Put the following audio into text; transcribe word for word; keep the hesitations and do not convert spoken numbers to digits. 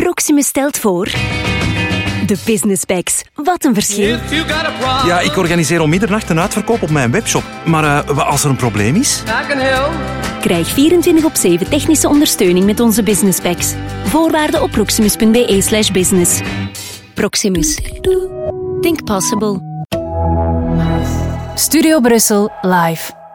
Proximus stelt voor... De Business Packs. Wat een verschil. Ja, ik organiseer om middernacht een uitverkoop op mijn webshop. Maar uh, wat als er een probleem is? Krijg vierentwintig op zeven technische ondersteuning met onze Business Packs. Voorwaarden op proximus.be slash business. Proximus. Think possible. Studio Brussel live.